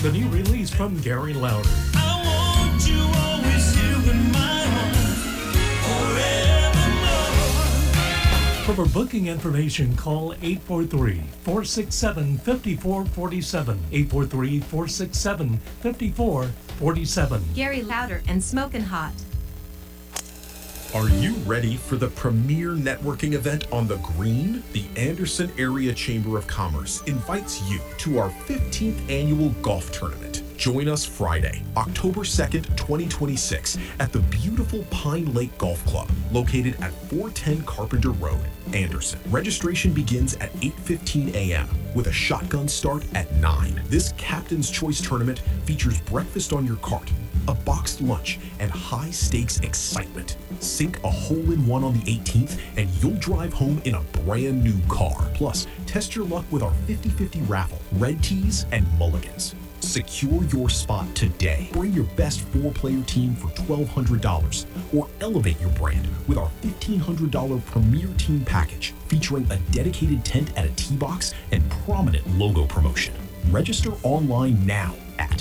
the new release from Gary Lauder. I want you always here in my heart, forevermore. For booking information, call 843-467-5447. 843-467-5447. Gary Lauder and Smokin' Hot. Are you ready for the premier networking event on the Green? The Anderson Area Chamber of Commerce invites you to our 15th annual golf tournament. Join us Friday, October 2nd, 2026 at the beautiful Pine Lake Golf Club, located at 410 Carpenter Road, Anderson. Registration begins at 8:15 a.m. with a shotgun start at 9. This Captain's Choice tournament features breakfast on your cart, a boxed lunch, and high-stakes excitement. Sink a hole-in-one on the 18th, and you'll drive home in a brand new car. Plus, test your luck with our 50-50 raffle, red tees, and mulligans. Secure your spot today. Bring your best 4-player team for $1,200, or elevate your brand with our $1,500 Premier Team Package, featuring a dedicated tent at a tee box and prominent logo promotion. Register online now at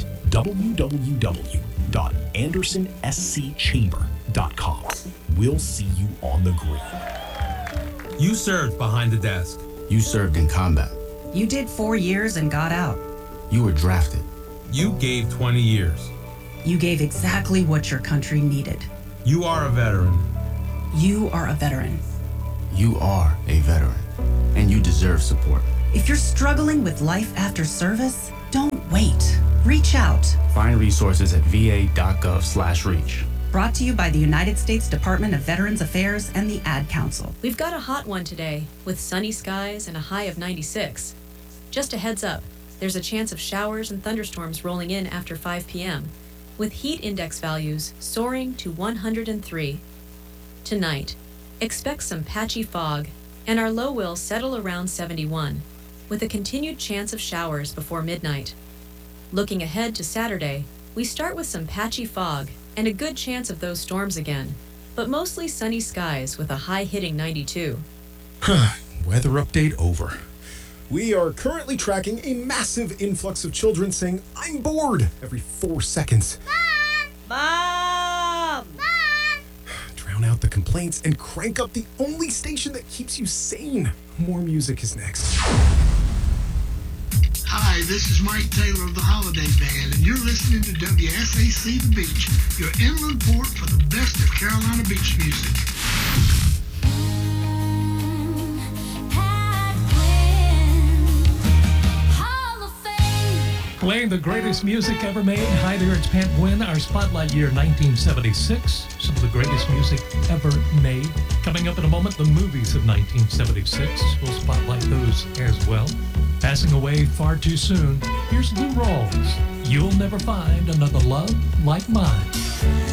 www.andersonscchamber.com. We'll see you on the green. You served behind the desk. You served in combat. You did 4 years and got out. You were drafted. You gave 20 years. You gave exactly what your country needed. You are a veteran. You are a veteran. You are a veteran, and you deserve support. If you're struggling with life after service, don't wait. Reach out. Find resources at va.gov/reach. Brought to you by the United States Department of Veterans Affairs and the Ad Council. We've got a hot one today, with sunny skies and a high of 96. Just a heads up, there's a chance of showers and thunderstorms rolling in after 5 p.m., with heat index values soaring to 103. Tonight, expect some patchy fog, and our low will settle around 71, with a continued chance of showers before midnight. Looking ahead to Saturday, we start with some patchy fog and a good chance of those storms again, but mostly sunny skies with a high hitting 92. Weather update over. We are currently tracking a massive influx of children saying, "I'm bored," every 4 seconds. Mom! Drown out the complaints and crank up the only station that keeps you sane. More music is next. Hi, this is Mike Taylor of the Holiday Band, and you're listening to WSAC The Beach, your inland port for the best of Carolina beach music. Playing the greatest music ever made. Hi there, it's Pat Gwynn. Our spotlight year 1976. Some of the greatest music ever made. Coming up in a moment, the movies of 1976. We'll spotlight those as well. Passing away far too soon. Here's Lou Rawls. You'll never find another love like mine.